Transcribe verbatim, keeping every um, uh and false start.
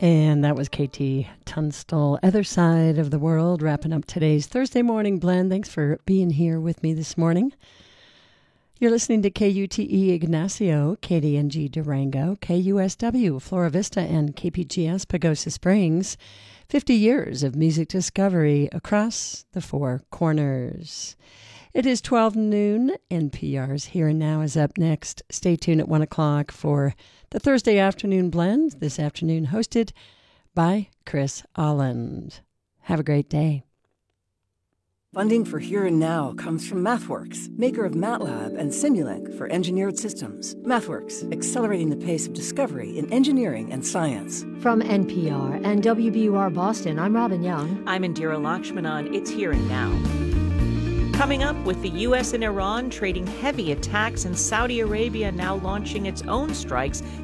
And that was K T Tunstall, Other Side of the World, wrapping up today's Thursday morning blend. Thanks for being here with me this morning. You're listening to K U T E Ignacio, K D N G Durango, K U S W Flora Vista, and K P G S Pagosa Springs. fifty years of music discovery across the four corners. It is twelve noon. N P R's Here and Now is up next. Stay tuned at one o'clock for the Thursday afternoon blend, this afternoon hosted by Chris Holland. Have a great day. Funding for Here and Now comes from MathWorks, maker of MATLAB and Simulink for engineered systems. MathWorks, accelerating the pace of discovery in engineering and science. From N P R and W B U R Boston, I'm Robin Young. I'm Indira Lakshmanan. It's Here and Now. Coming up, with the U S and Iran trading heavy attacks and Saudi Arabia now launching its own strikes,